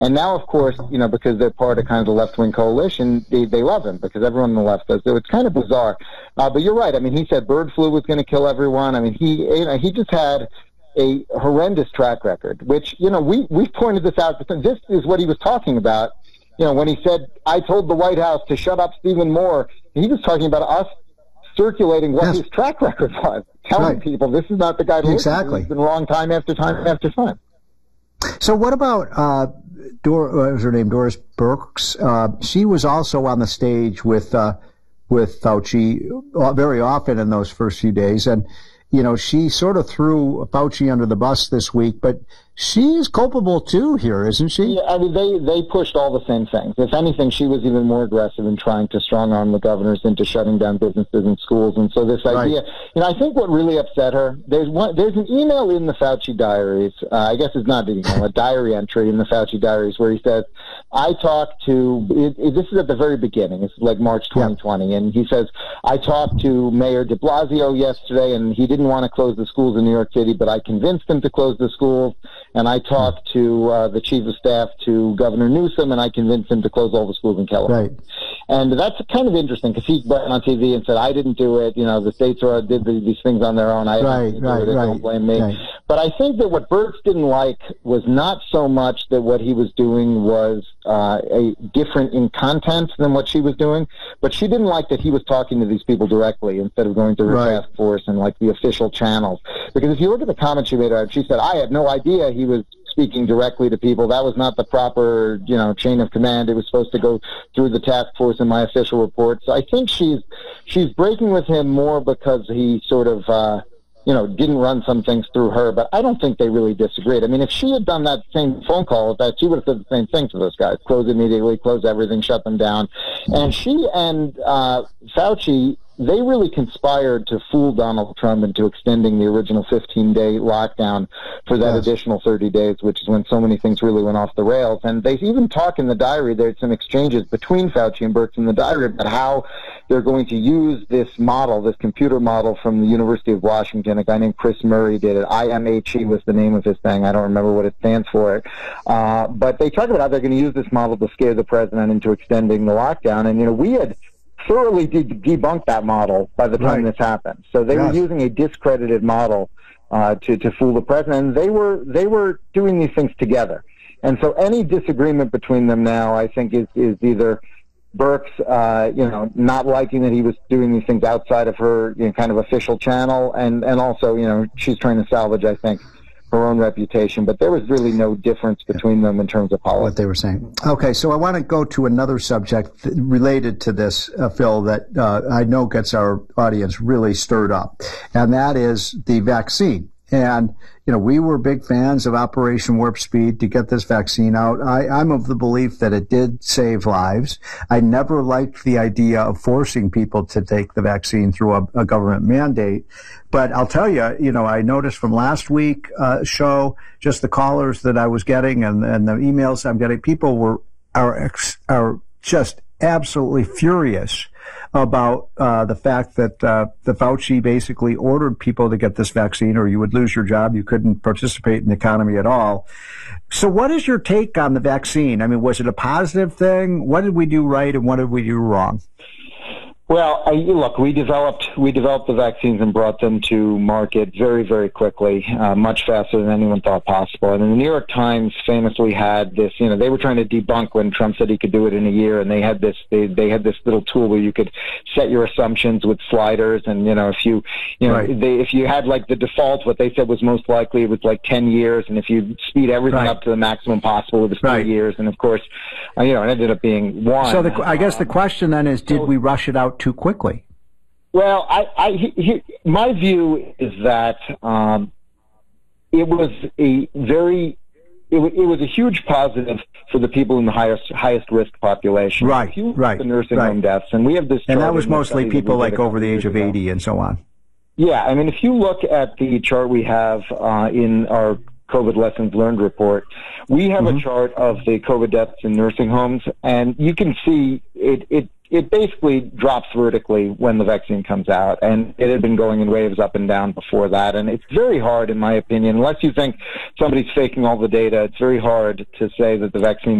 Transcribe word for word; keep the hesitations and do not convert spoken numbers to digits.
And now, of course, you know, because they're part of kind of the left-wing coalition, they, they love him because everyone on the left does. So it's kind of bizarre. Uh, but you're right. I mean, he said bird flu was going to kill everyone. I mean, he, you know, he just had a horrendous track record, which, you know, we, we pointed this out. This is what he was talking about, you know, when he said, I told the White House to shut up Stephen Moore. He was talking about us circulating what yes. his track record was, telling right. people this is not the guy to exactly. He's been wrong time after time after time. So what about uh, Dor- what was her name? Doris Burks. Uh, she was also on the stage with uh, with Fauci very often in those first few days, and you know she sort of threw Fauci under the bus this week, but she is culpable too here, isn't she? Yeah, I mean, they, they pushed all the same things. If anything, she was even more aggressive in trying to strong-arm the governors into shutting down businesses and schools. And so this idea, right. you know, I think what really upset her, there's one, there's an email in the Fauci diaries, uh, I guess it's not an email, a diary entry in the Fauci diaries where he says, I talked to, it, it, this is at the very beginning, it's like March twenty twenty, yeah. and he says, I talked to Mayor de Blasio yesterday, and he didn't want to close the schools in New York City, but I convinced him to close the schools. And I talked to uh, the chief of staff to Governor Newsom, and I convinced him to close all the schools in California. Right. And that's kind of interesting because he went on T V and said, I didn't do it. You know, the states are, did the, these things on their own. I right, didn't right, do it. right, Don't blame me. Right. But I think that what Birx didn't like was not so much that what he was doing was uh, a different in content than what she was doing, but she didn't like that he was talking to these people directly instead of going through her right. task force and like the official channels. Because if you look at the comments she made, she said, I had no idea he was speaking directly to people. That was not the proper, you know, chain of command. It was supposed to go through the task force in my official report. So I think she's she's breaking with him more because he sort of, uh, you know, didn't run some things through her. But I don't think they really disagreed. I mean, if she had done that same phone call, that she would have said the same thing to those guys: close immediately, close everything, shut them down. And she and uh, Fauci, they really conspired to fool Donald Trump into extending the original fifteen-day lockdown for that yes. additional thirty days, which is when so many things really went off the rails. And they even talk in the diary, there's some exchanges between Fauci and Birx in the diary about how they're going to use this model, this computer model from the University of Washington. A guy named Chris Murray did it. I M H E was the name of his thing. I don't remember what it stands for. Uh, but they talk about how they're going to use this model to scare the president into extending the lockdown. And, you know, we had thoroughly de- debunked that model by the time right. this happened. So they yes. were using a discredited model uh, to to fool the president. And they were they were doing these things together. And so any disagreement between them now, I think, is is either Birx, uh, you know, not liking that he was doing these things outside of her, you know, kind of official channel, and and also, you know, she's trying to salvage, I think, her own reputation, but there was really no difference between them in terms of politics. What they were saying. Okay, so I want to go to another subject th- related to this, uh, Phil, that uh, I know gets our audience really stirred up, and that is the vaccine. And, you know, we were big fans of Operation Warp Speed to get this vaccine out. I, I'm of the belief that it did save lives. I never liked the idea of forcing people to take the vaccine through a, a government mandate. But I'll tell you, you know, I noticed from last week uh, show, just the callers that I was getting and, and the emails I'm getting, people were are ex, are just absolutely furious about uh, the fact that uh, the Fauci basically ordered people to get this vaccine or you would lose your job. You couldn't participate in the economy at all. So what is your take on the vaccine? I mean, was it a positive thing? What did we do right and what did we do wrong? Well, I, look, we developed we developed the vaccines and brought them to market very, very quickly, uh, much faster than anyone thought possible. And the New York Times famously had this, you know, they were trying to debunk when Trump said he could do it in a year, and they had this they they had this little tool where you could set your assumptions with sliders, and you know, if you you know right. they, if you had like the default, what they said was most likely it was like ten years, and if you speed everything right. up to the maximum possible, it was three right. years, and of course, uh, you know, it ended up being one. So the, I guess the question then is, did so, we rush it out too quickly? Well, I, I, he, he, my view is that um, it was a very, it, w- it was a huge positive for the people in the highest highest risk population. Right, if you right, the nursing right. home deaths, and we have this, and that was mostly people like over the age of eighty and so on. Yeah, I mean, if you look at the chart we have uh, in our COVID lessons learned report, we have mm-hmm. a chart of the COVID deaths in nursing homes, and you can see it. it it basically drops vertically when the vaccine comes out, and it had been going in waves up and down before that. And it's very hard, in my opinion, unless you think somebody's faking all the data, it's very hard to say that the vaccine